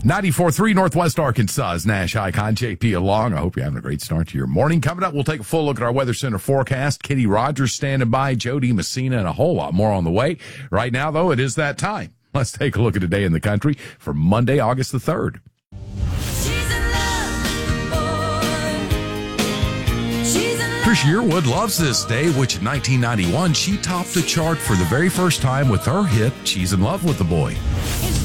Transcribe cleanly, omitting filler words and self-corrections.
94.3 Northwest Arkansas's Nash Icon, JP along. I hope you're having a great start to your morning. Coming up, we'll take a full look at our Weather Center forecast. Kitty Rogers standing by, Jody Messina, and a whole lot more on the way. Right now, though, it is that time. Let's take a look at a day in the country for Monday, August the 3rd. Trish Yearwood loves this day, which in 1991, she topped the chart for the very first time with her hit, She's in Love with the Boy.